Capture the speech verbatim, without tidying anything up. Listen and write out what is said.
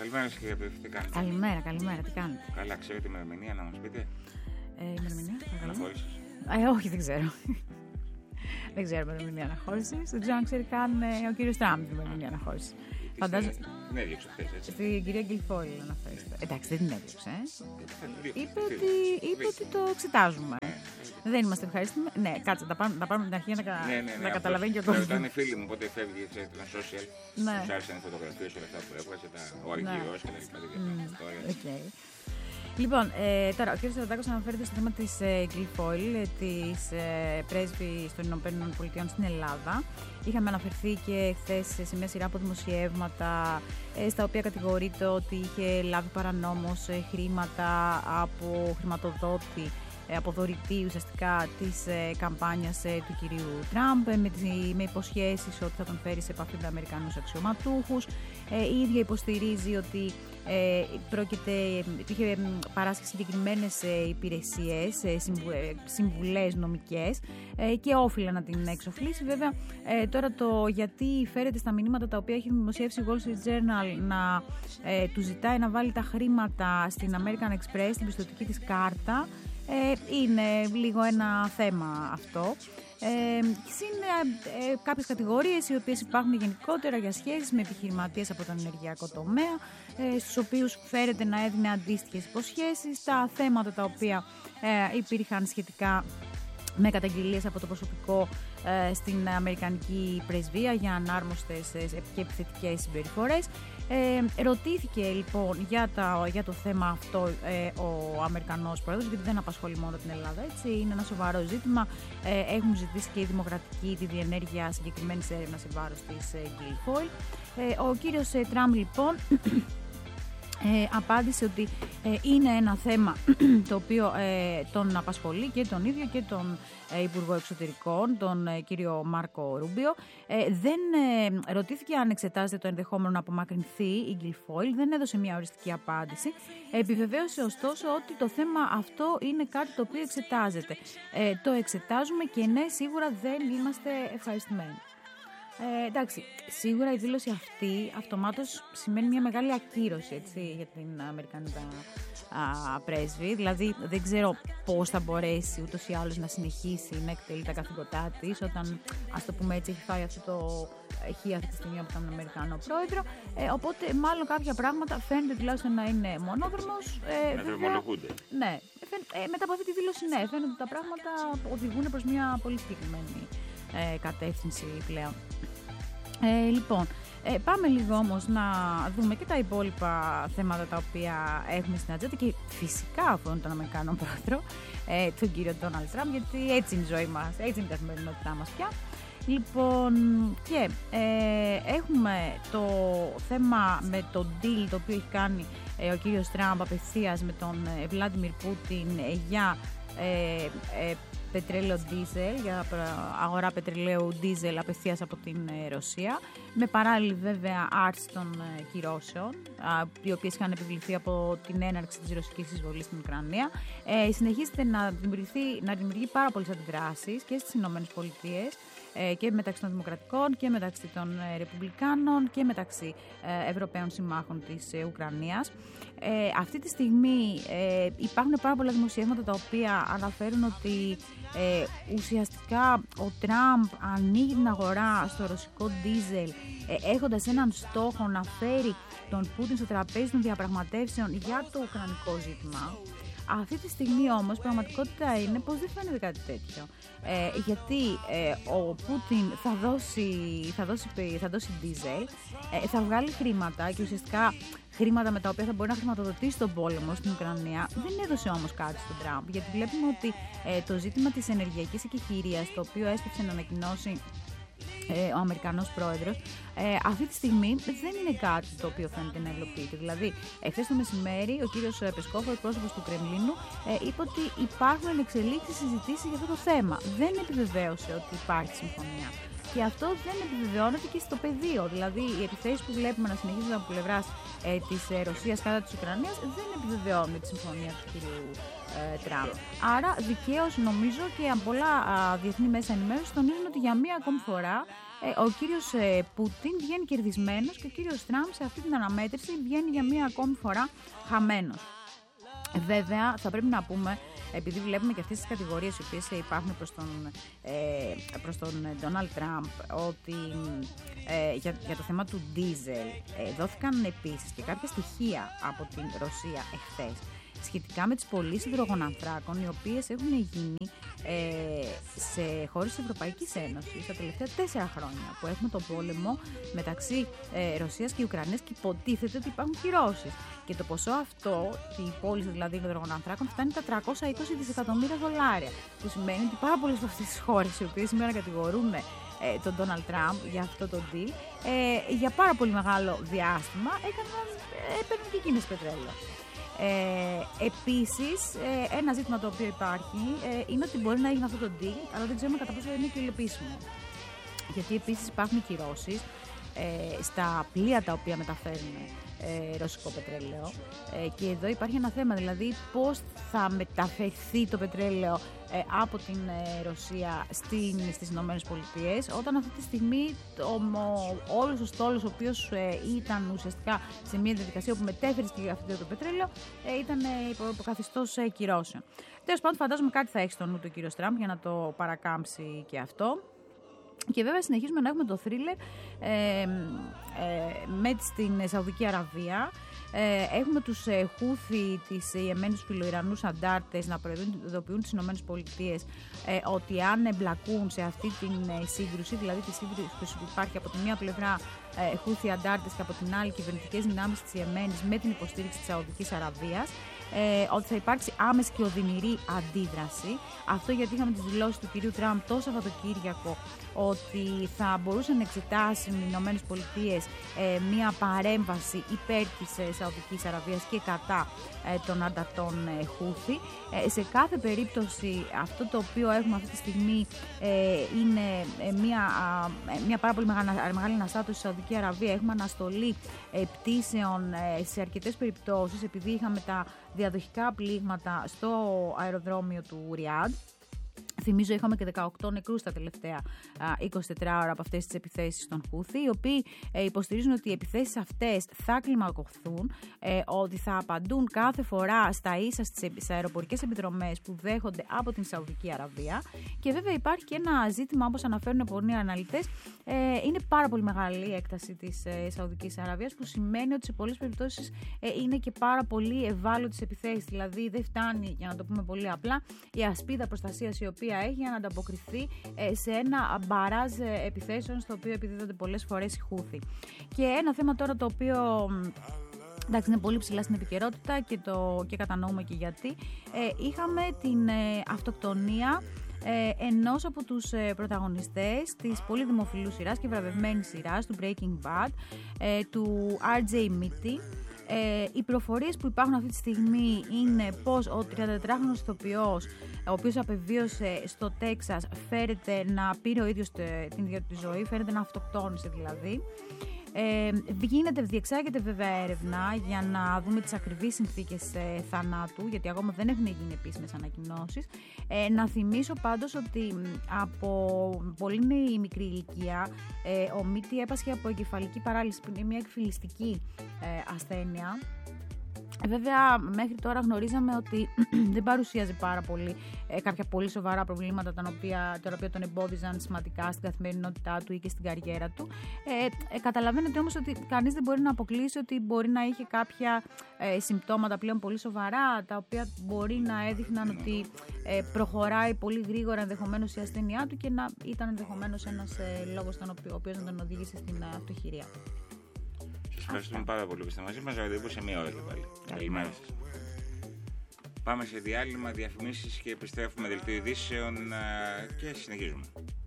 Καλημέρα σας κύριε Πέφη, τι κάνετε? Καλημέρα, καλημέρα, τι κάνετε? Καλά, ξέρετε ημερομηνία να μας πείτε? Ε, ημερομηνία, παρακαλώ. Αναχώρησης. Ε, όχι, δεν ξέρω. Δεν ξέρω ημερομηνία αναχώρησης. Δεν ξέρω αν ξέρει καν ε, ο κύριος Τραμπ την ημερομηνία αναχώρησης. Φαντάζομαι. Την έδιωξε χθες, έτσι. Στην κυρία Γκιλφόιλ αναφέρεστε. Εντάξει, δεν την έδιωξε. Ε. Είπε, ότι, είπε ότι το εξετάζουμε. Δεν είμαστε ευχαριστημένοι. Ναι, κάτσε, τα πάμε, τα πάμε την αρχή να, ναι, ναι, ναι, να καταλαβαίνει και ο κόσμος. Ήταν φίλοι μου, πότε φεύγει τα social. Ναι. Τους άρεσαν οι φωτογραφίες όλα αυτά που έβγαζε, ο αργύρος και τα λοιπά. Λοιπόν, ε, τώρα ο κ. Σαραντάκος αναφέρεται στο θέμα της ε, Γκιλφόιλ, ε, της ε, πρέσβης των Ηνωμένων Πολιτειών στην Ελλάδα. Είχαμε αναφερθεί και χθες σε μια σειρά από δημοσιεύματα, ε, στα οποία κατηγορείται ότι είχε λάβει παρανόμως ε, χρήματα από χρηματοδότη, ε, από δωρητή ουσιαστικά της ε, καμπάνιας ε, του κυρίου Τραμπ, ε, με, με υποσχέσεις ότι θα τον φέρει σε επαφή με Αμερικανούς αξιωματούχους. Ε, η ίδια υποστηρίζει ότι ε, πρόκειται, είχε παράσχει συγκεκριμένες ε, υπηρεσίες, ε, συμβου, ε, συμβουλές νομικές ε, και όφιλε να την εξοφλήσει. Βέβαια, ε, τώρα το γιατί φέρεται στα μηνύματα τα οποία έχει δημοσιεύσει η Wall Street Journal να ε, του ζητάει να βάλει τα χρήματα στην American Express, την πιστωτική της κάρτα, ε, είναι λίγο ένα θέμα αυτό. Ε, είναι ε, κάποιες κατηγορίες οι οποίες υπάρχουν γενικότερα για σχέσεις με επιχειρηματίες από τον ενεργειακό τομέα, ε, στους οποίους φέρεται να έδινε αντίστοιχες υποσχέσεις, τα θέματα τα οποία ε, υπήρχαν σχετικά με καταγγελίες από το προσωπικό ε, στην Αμερικανική πρεσβεία για ανάρμοστες ε, και επιθετικές συμπεριφορές. Ε, ρωτήθηκε λοιπόν για, τα, για το θέμα αυτό ε, ο Αμερικανός πρόεδρος, γιατί δεν απασχολεί μόνο την Ελλάδα, έτσι, είναι ένα σοβαρό ζήτημα. Ε, έχουν ζητήσει και οι δημοκρατικοί τη διενέργεια συγκεκριμένης έρευνας σε βάρος της ε, Γκιλφόιλ. Ε, ο κύριος ε, Τραμπ λοιπόν Ε, απάντησε ότι ε, είναι ένα θέμα το οποίο ε, τον απασχολεί και τον ίδιο και τον ε, Υπουργό Εξωτερικών, τον ε, κύριο Μάρκο Ρούμπιο. Ε, δεν ε, ρωτήθηκε αν εξετάζεται το ενδεχόμενο να απομακρυνθεί η Γκιλφόιλ, δεν έδωσε μια οριστική απάντηση. Επιβεβαίωσε ωστόσο ότι το θέμα αυτό είναι κάτι το οποίο εξετάζεται. Ε, το εξετάζουμε και ναι, σίγουρα δεν είμαστε ευχαριστημένοι. Ε, εντάξει, σίγουρα η δήλωση αυτή αυτομάτως σημαίνει μια μεγάλη ακύρωση, έτσι, για την Αμερικανική πρέσβη. Δηλαδή δεν ξέρω πώς θα μπορέσει ούτως ή άλλως να συνεχίσει να εκτελεί τα καθήκοντά της όταν, ας το πούμε έτσι, έχει φάει αυτό το χ αυτή τη στιγμή από τον Αμερικανό πρόεδρο. Ε, οπότε μάλλον κάποια πράγματα φαίνεται τουλάχιστον να είναι μονόδρομος. Ε, να δρομολογούνται. Ναι, ε, μετά από αυτή τη δήλωση ναι, φαίνεται ότι τα πράγματα οδηγούν προς μια πολύ συγκεκριμένη ε, κατεύθυνση πλέον. Ε, λοιπόν, ε, πάμε λίγο όμως να δούμε και τα υπόλοιπα θέματα τα οποία έχουμε στην ατζέντα και φυσικά αφορούν τον Αμερικανό πρόεδρο, ε, τον κύριο Ντόναλντ Τραμπ, γιατί έτσι είναι η ζωή μας, έτσι είναι η καθημερινότητά μας πια. Λοιπόν, και ε, έχουμε το θέμα με το deal το οποίο έχει κάνει ε, ο κύριος Τραμπ απευθείας με τον ε, Βλάντιμιρ Πούτιν ε, για ε, ε, πετρέλαιο ντίζελ, για αγορά πετρελαίου ντίζελ απευθείας από την Ρωσία, με παράλληλη βέβαια άρση των κυρώσεων, οι οποίες είχαν επιβληθεί από την έναρξη της ρωσικής εισβολής στην Ουκρανία. Ε, συνεχίζεται να, να δημιουργεί πάρα πολλές αντιδράσεις και στις Ηνωμένες Πολιτείες, και μεταξύ των Δημοκρατικών και μεταξύ των Ρεπουμπλικάνων και μεταξύ Ευρωπαίων συμμάχων της Ουκρανίας. Ε, αυτή τη στιγμή ε, υπάρχουν πάρα πολλά δημοσιεύματα τα οποία αναφέρουν ότι ε, ουσιαστικά ο Τραμπ ανοίγει την αγορά στο ρωσικό ντίζελ ε, έχοντας έναν στόχο να φέρει τον Πούτιν στο τραπέζι των διαπραγματεύσεων για το ουκρανικό ζήτημα. Αυτή τη στιγμή όμως πραγματικότητα είναι πως δεν φαίνεται κάτι τέτοιο. Ε, γιατί ε, ο Πούτιν θα δώσει, θα δώσει, θα δώσει ντίζελ, ε, θα βγάλει χρήματα και ουσιαστικά χρήματα με τα οποία θα μπορεί να χρηματοδοτήσει τον πόλεμο στην Ουκρανία. Δεν έδωσε όμως κάτι στον Τραμπ, γιατί βλέπουμε ότι ε, το ζήτημα της ενεργειακής εκεχηρίας, το οποίο έσκυψε να ανακοινώσει ο Αμερικανός πρόεδρος, ε, αυτή τη στιγμή δεν είναι κάτι το οποίο φαίνεται να υλοποιείται. Δηλαδή, εχθές το μεσημέρι, ο κύριος Πεσκόφ, ο εκπρόσωπος του Κρεμλίνου, ε, είπε ότι υπάρχουν εξελίξεις συζητήσεις για αυτό το θέμα. Δεν επιβεβαίωσε ότι υπάρχει συμφωνία. και αυτό δεν επιβεβαιώνεται και στο πεδίο. Δηλαδή, οι επιθέσεις που βλέπουμε να συνεχίζονται από πλευράς ε, της ε, Ρωσίας κατά της Ουκρανίας δεν επιβεβαιώνουν τη συμφωνία του κ. Ε, Τραμπ. Άρα, δικαίως νομίζω και από πολλά α, διεθνή μέσα ενημέρωση τονίζουν ότι για μία ακόμη φορά ε, ο κύριος ε, Πούτιν βγαίνει κερδισμένος και ο κύριος Τραμπ σε αυτή την αναμέτρηση βγαίνει για μία ακόμη φορά χαμένος. Βέβαια, θα πρέπει να πούμε, επειδή βλέπουμε και αυτές τις κατηγορίες οι οποίες υπάρχουν προς τον, ε, προς τον Ντόναλντ Τραμπ, ότι ε, για, για το θέμα του ντίζελ ε, δόθηκαν επίσης και κάποια στοιχεία από την Ρωσία εχθές σχετικά με τις πωλήσεις υδρογονανθράκων, οι οποίες έχουν γίνει ε, σε χώρες της Ευρωπαϊκής Ένωσης τα τελευταία τέσσερα χρόνια, που έχουμε τον πόλεμο μεταξύ ε, Ρωσίας και Ουκρανίας και υποτίθεται ότι υπάρχουν κυρώσεις. Και το ποσό αυτό, η πώληση δηλαδή υδρογονανθράκων, φτάνει τα τριακόσια είκοσι δισεκατομμύρια δολάρια. Που σημαίνει ότι πάρα πολλές από αυτές τις χώρες, οι οποίες σήμερα κατηγορούν ε, τον Ντόναλντ Τραμπ για αυτό το deal, ε, για πάρα πολύ μεγάλο διάστημα έκαναν, ε, έπαιρναν και εκείνες πετρέλαιο. Ε, επίσης, ε, ένα ζήτημα το οποίο υπάρχει ε, είναι ότι μπορεί να έγινε αυτό το deal, αλλά δεν ξέρουμε κατά πόσο είναι και υλοποιήσιμο. Γιατί επίσης υπάρχουν κυρώσεις ε, στα πλοία τα οποία μεταφέρουν ε, ρωσικό πετρέλαιο ε, και εδώ υπάρχει ένα θέμα, δηλαδή πώς θα μεταφερθεί το πετρέλαιο ε, από την ε, Ρωσία στην, στις Ηνωμένες Πολιτείες, όταν αυτή τη στιγμή το, ο, όλος ο στόλος ο οποίος ε, ήταν ουσιαστικά σε μια διαδικασία που μετέφερε και αυτό το πετρέλαιο ε, ήταν ε, υπό, υπό καθεστώς ε, κυρώσεων. Τέλος πάντων, φαντάζομαι κάτι θα έχει στο νου του κύριο Τραμπ για να το παρακάμψει και αυτό. Και βέβαια συνεχίζουμε να έχουμε το θρίλερ ε, ε, με στην Σαουδική Αραβία. Ε, έχουμε τους ε, Χούθι, τις Ιεμένους φιλοϊρανούς αντάρτες να προειδοποιούν τις ΗΠΑ ε, ότι αν εμπλακούν σε αυτή την ε, σύγκρουση, δηλαδή τη σύγκρουση που υπάρχει από τη μία πλευρά ε, Χούθι αντάρτες και από την άλλη κυβερνητικές δυνάμεις της Ιεμένης με την υποστήριξη της Σαουδικής Αραβίας, Ε, ότι θα υπάρξει άμεση και οδυνηρή αντίδραση. Αυτό γιατί είχαμε τις δηλώσεις του κυρίου Τραμπ το Σαββατοκύριακο ότι θα μπορούσαν να εξετάσουν οι Ηνωμένες Πολιτείες ε, μια παρέμβαση υπέρ της ε, Σαουδικής Αραβίας και κατά ε, των ανταρτών ε, Χούθι. Ε, σε κάθε περίπτωση αυτό το οποίο έχουμε αυτή τη στιγμή ε, είναι ε, μια, ε, μια πάρα πολύ μεγάλη, μεγάλη αναστάτωση στη Σαουδική Αραβία. Έχουμε αναστολή ε, πτήσεων ε, σε αρκετές περιπτώσεις, επειδή είχαμε τα διαδοχικά πλήγματα στο αεροδρόμιο του Ριάντ. Θυμίζω είχαμε και δεκαοκτώ νεκρούς τα τελευταία εικοσιτέσσερις ώρα από αυτές τις επιθέσεις των Χούθι, οι οποίοι ε, υποστηρίζουν ότι οι επιθέσεις αυτές θα κλιμακωθούν, ε, ότι θα απαντούν κάθε φορά στα ίσα στις αεροπορικές επιδρομές που δέχονται από την Σαουδική Αραβία. Και βέβαια υπάρχει και ένα ζήτημα, όπως αναφέρουν πολλοί αναλυτές, ε, είναι πάρα πολύ μεγάλη η έκταση της ε, Σαουδικής Αραβίας, που σημαίνει ότι σε πολλές περιπτώσεις ε, είναι και πάρα πολύ ευάλωτες επιθέσεις. Δηλαδή δεν φτάνει, για να το πούμε πολύ απλά, η ασπίδα προστασίας η οποία έχει για να ανταποκριθεί σε ένα μπαράζ επιθέσεων στο οποίο επιδίδονται πολλές φορές οι Χούθι. Και ένα θέμα τώρα το οποίο, εντάξει, είναι πολύ ψηλά στην επικαιρότητα και, το, και κατανοούμε και γιατί. Ε, είχαμε την ε, αυτοκτονία ε, ενός από τους ε, πρωταγωνιστές της πολύ δημοφιλούς σειράς και βραβευμένης σειράς του Breaking Bad, ε, του αρ τζέι Mitty. Ε, οι προφορίες που υπάρχουν αυτή τη στιγμή είναι πως ο τριαντατετράχρονος ηθοποιός, ο οποίος απεβίωσε στο Τέξας, φέρεται να πήρε ο ίδιος την ίδια του ζωή, φέρεται να αυτοκτόνησε δηλαδή. Ε, γίνεται, διεξάγεται βέβαια έρευνα για να δούμε τις ακριβείς συνθήκες ε, θανάτου, γιατί ακόμα δεν έχουν γίνει επίσημες ανακοινώσεις. Ε, να θυμίσω πάντως ότι από πολύ νέη μικρή ηλικία ε, ο Μίτι έπασχε από εγκεφαλική παράλυση, που είναι μια εκφυλιστική ε, ασθένεια. Βέβαια, μέχρι τώρα γνωρίζαμε ότι δεν παρουσίαζε πάρα πολύ ε, κάποια πολύ σοβαρά προβλήματα τα οποία, τα οποία τον εμπόδιζαν σημαντικά στην καθημερινότητά του ή και στην καριέρα του. Ε, ε, καταλαβαίνετε όμως ότι κανείς δεν μπορεί να αποκλείσει ότι μπορεί να είχε κάποια ε, συμπτώματα πλέον πολύ σοβαρά, τα οποία μπορεί να έδειχναν ότι ε, προχωράει πολύ γρήγορα ενδεχομένως η ασθένειά του και να ήταν ενδεχομένως ένας ε, λόγος τον οποίο, ο οποίος να τον οδήγησε στην αυτοχειρία. Σας ευχαριστούμε πάρα πολύ που είστε μαζί μας. Ραντεβού σε μία ώρα και πάλι. Καλημέρα σας. Πάμε σε διάλειμμα, διαφημίσεις και επιστρέφουμε δελτίο ειδήσεων και συνεχίζουμε.